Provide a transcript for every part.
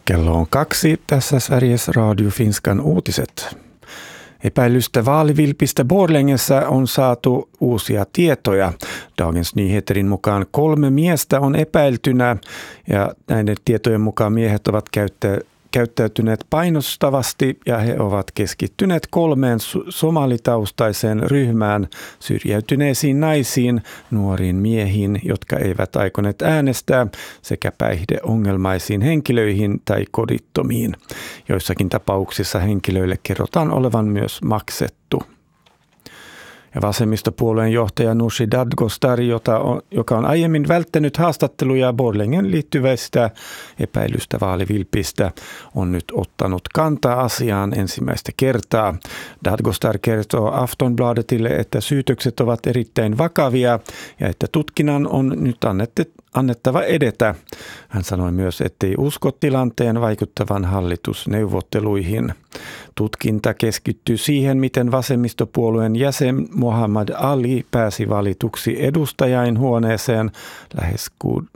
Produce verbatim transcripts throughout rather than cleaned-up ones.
Kello on kaksi. Tässä Sveriges Radio Finskan uutiset. Epäilystä vaalivilpistä Borlängessä on saatu uusia tietoja. Dagens Nyheterin mukaan kolme miestä on epäiltynä ja näiden tietojen mukaan miehet ovat käyttä, käyttäytyneet painostavasti ja he ovat keskittyneet kolmeen somalitaustaiseen ryhmään, syrjäytyneisiin naisiin, nuoriin miehiin, jotka eivät aikoneet äänestää, sekä päihdeongelmaisiin henkilöihin tai kodittomiin. Joissakin tapauksissa henkilöille kerrotaan olevan myös maksettu. Ja vasemmistopuolueen johtaja Nooshi Dadgostar, jota on, joka on aiemmin välttänyt haastatteluja Borlängen liittyvästä epäilystä vaalivilpistä, on nyt ottanut kantaa asiaan ensimmäistä kertaa. Dadgostar kertoo Aftonbladetille, että syytökset ovat erittäin vakavia ja että tutkinnan on nyt annettu annettava edetä. Hän sanoi myös, ettei usko tilanteen vaikuttavan hallitusneuvotteluihin. Tutkinta keskittyy siihen, miten vasemmistopuolueen jäsen Muhammad Ali pääsi valituksi edustajainhuoneeseen lähes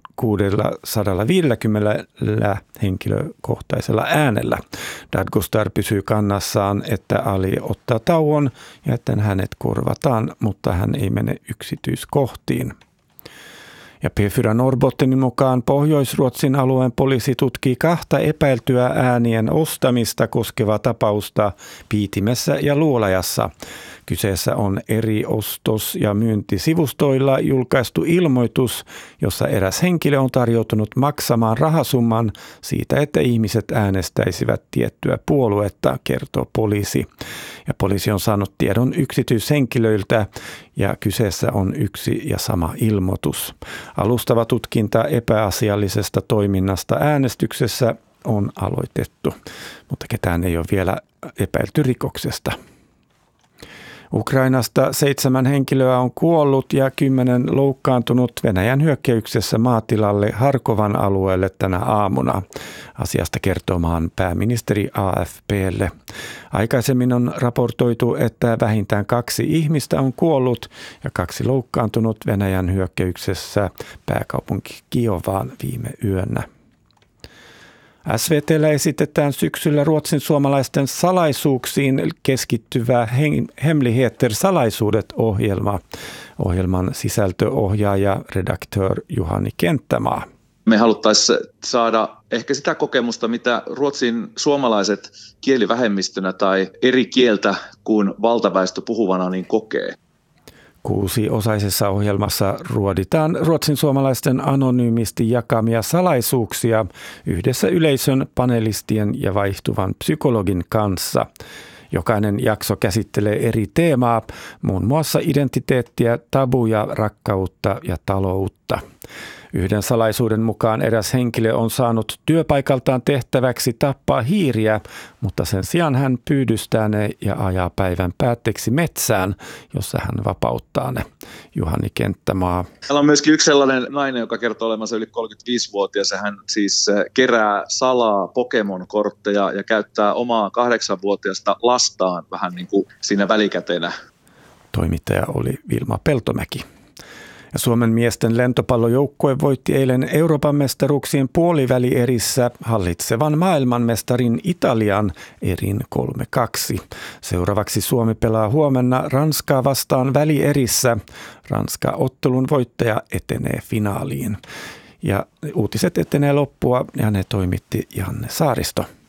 kuusisataaviisikymmentä henkilökohtaisella äänellä. Dadgostar pysyy kannassaan, että Ali ottaa tauon ja että hänet korvataan, mutta hän ei mene yksityiskohtiin. Ja P neljä Norrbottenin mukaan Pohjois-Ruotsin alueen poliisi tutkii kahta epäiltyä äänien ostamista koskevaa tapausta Piitimessä ja Luolajassa. Kyseessä on eri ostos- ja myyntisivustoilla julkaistu ilmoitus, jossa eräs henkilö on tarjoutunut maksamaan rahasumman siitä, että ihmiset äänestäisivät tiettyä puoluetta, kertoo poliisi. Ja poliisi on saanut tiedon yksityishenkilöiltä ja kyseessä on yksi ja sama ilmoitus. Alustava tutkinta epäasiallisesta toiminnasta äänestyksessä on aloitettu, mutta ketään ei ole vielä epäilty rikoksesta. Ukrainasta seitsemän henkilöä on kuollut ja kymmenen loukkaantunut Venäjän hyökkäyksessä maatilalle Harkovan alueelle tänä aamuna. Asiasta kertoo maan pääministeri A F P:lle. Aikaisemmin on raportoitu, että vähintään kaksi ihmistä on kuollut ja kaksi loukkaantunut Venäjän hyökkäyksessä pääkaupunki Kiovaan viime yönä. S V T:llä esitetään syksyllä ruotsin suomalaisten salaisuuksiin keskittyvä Hemligheter salaisuudet-ohjelma. Ohjelman sisältöohjaaja, redaktör Juhani Kenttämaa. Me haluttaisiin saada ehkä sitä kokemusta, mitä ruotsin suomalaiset kielivähemmistönä tai eri kieltä kuin valtaväestö puhuvana niin kokee. Kuusi-osaisessa ohjelmassa ruoditaan ruotsin suomalaisten anonyymisti jakamia salaisuuksia yhdessä yleisön, panelistien ja vaihtuvan psykologin kanssa. Jokainen jakso käsittelee eri teemaa, muun muassa identiteettiä, tabuja, rakkautta ja taloutta. Yhden salaisuuden mukaan eräs henkilö on saanut työpaikaltaan tehtäväksi tappaa hiiriä, mutta sen sijaan hän pyydystää ne ja ajaa päivän päätteeksi metsään, jossa hän vapauttaa ne. Juhani Kenttämaa. Täällä on myöskin yksi sellainen nainen, joka kertoo olevansa yli kolmekymmentäviisivuotias. Hän siis kerää salaa Pokemon-kortteja ja käyttää omaa kahdeksanvuotiaasta lastaan vähän niin kuin siinä välikätenä. Toimittaja oli Vilma Peltomäki. Ja Suomen miesten lentopallojoukkue voitti eilen Euroopan mestaruuksien puolivälierissä hallitsevan maailmanmestarin Italian erin kolme kaksi. Seuraavaksi Suomi pelaa huomenna Ranskaa vastaan välierissä. Ranska-ottelun voittaja etenee finaaliin. Ja uutiset etenee loppua ja ne toimitti Janne Saaristo.